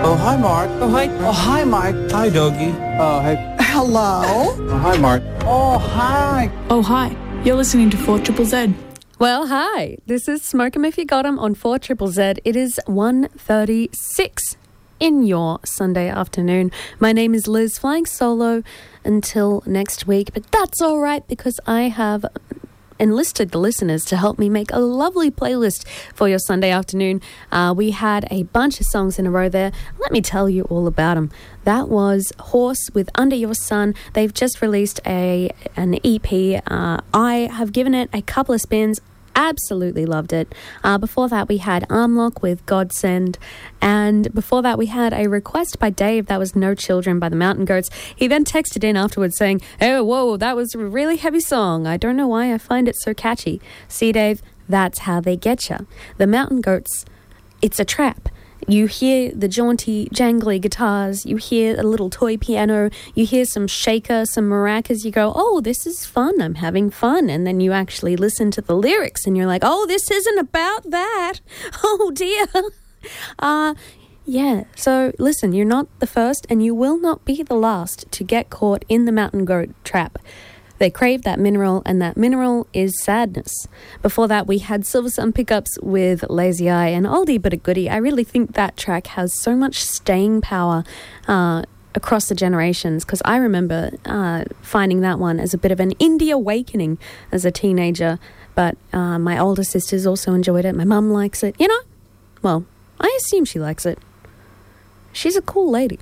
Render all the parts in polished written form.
Oh, hi, Mark. Oh, hi. Oh, hi, Mike. Hi, Doggy. Oh, hey. Hello? Oh, hi, Mark. Oh, hi. Oh, hi. You're listening to 4ZZZ. Well, hi. This is Smoke 'em If You Got 'em on 4ZZZ. It is 1:36 in your Sunday afternoon. My name is Liz, flying solo until next week, but that's all right because I have enlisted the listeners to help me make a lovely playlist for your Sunday afternoon. We had a bunch of songs in a row there. Let me tell you all about them. That was Horse with Under Your Sun. They've just released an EP. I have given it a couple of spins. Absolutely loved it. Before that, we had Armlock with Godsend. And before that, we had a request by Dave. That was No Children by the Mountain Goats. He then texted in afterwards saying, "Oh, whoa, that was a really heavy song. I don't know why I find it so catchy." See, Dave, that's how they get you. The Mountain Goats, it's a trap. You hear the jaunty, jangly guitars, you hear a little toy piano, you hear some shaker, some maracas, you go, oh, this is fun, I'm having fun. And then you actually listen to the lyrics and you're like, oh, this isn't about that. Oh, dear. Yeah, so listen, you're not the first and you will not be the last to get caught in the Mountain Goat trap. They crave that mineral, and that mineral is sadness. Before that, we had Silver Sun Pickups with Lazy Eye, and oldie but a goodie. I really think that track has so much staying power across the generations, because I remember finding that one as a bit of an indie awakening as a teenager, but my older sisters also enjoyed it. My mum likes it. You know, well, I assume she likes it. She's a cool lady.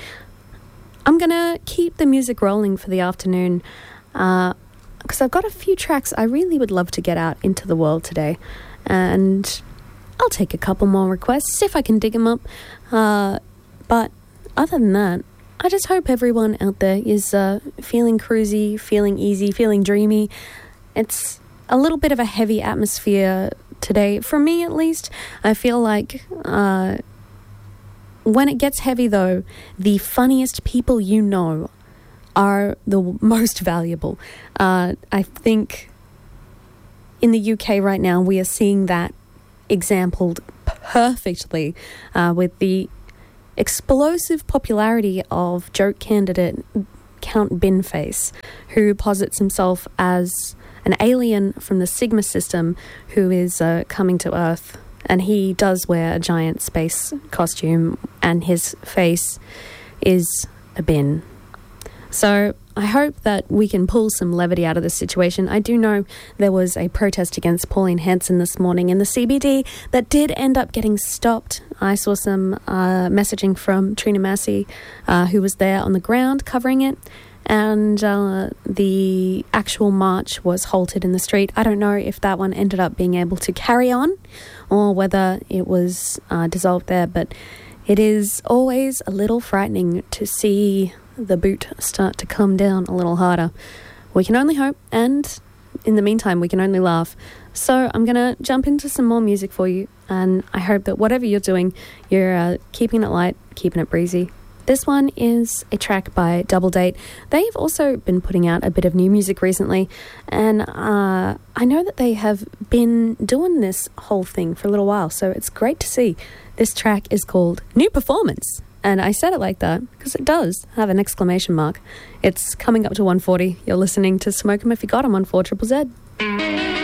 I'm going to keep the music rolling for the afternoon, because I've got a few tracks I really would love to get out into the world today, and I'll take a couple more requests, see if I can dig them up, but other than that, I just hope everyone out there is feeling cruisy, feeling easy, feeling dreamy. It's a little bit of a heavy atmosphere today, for me at least. I feel like when it gets heavy though, the funniest people you know are the most valuable. I think in the UK right now we are seeing that exampled perfectly with the explosive popularity of joke candidate Count Binface, who posits himself as an alien from the Sigma system who is coming to Earth, and he does wear a giant space costume and his face is a bin. So I hope that we can pull some levity out of this situation. I do know there was a protest against Pauline Hanson this morning in the CBD that did end up getting stopped. I saw some messaging from Trina Massey, who was there on the ground covering it, and the actual march was halted in the street. I don't know if that one ended up being able to carry on or whether it was dissolved there, but it is always a little frightening to see the boot start to come down a little harder. We can only hope, and in the meantime we can only laugh. So I'm gonna jump into some more music for you, and I hope that whatever you're doing, you're keeping it light, keeping it breezy. This one is a track by Double Date. They've also been putting out a bit of new music recently, and I know that they have been doing this whole thing for a little while, so it's great to see. This track is called New Performance. And I said it like that because it does have an exclamation mark. It's coming up to 1:40. You're listening to Smoke 'em If You Got 'em on 4ZZZ.